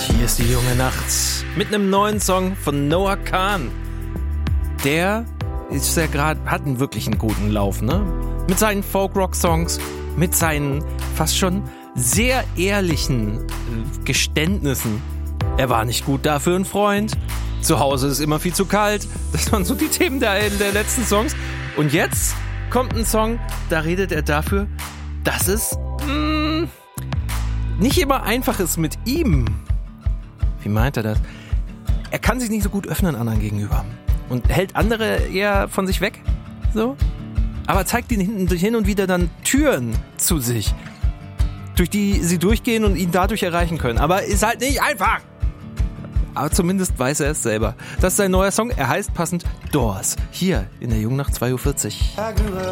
Hier ist die junge Nacht mit einem neuen Song von Noah Kahan. Der ist ja gerade, hat einen wirklich einen guten Lauf, ne? Mit seinen Folk-Rock-Songs, mit seinen fast schon sehr ehrlichen Geständnissen. Er war nicht gut da für einen Freund. Zu Hause ist immer viel zu kalt. Das waren so die Themen der letzten Songs. Und jetzt kommt ein Song, da redet er dafür, dass es nicht immer einfach ist mit ihm. Wie meint er das? Er kann sich nicht so gut öffnen anderen gegenüber und hält andere eher von sich weg, so. Aber zeigt ihnen hin und wieder dann Türen zu sich, durch die sie durchgehen und ihn dadurch erreichen können. Aber ist halt nicht einfach. Aber zumindest weiß er es selber. Das ist sein neuer Song. Er heißt passend Doors. Hier in der Jungen Nacht 2:40 Uhr.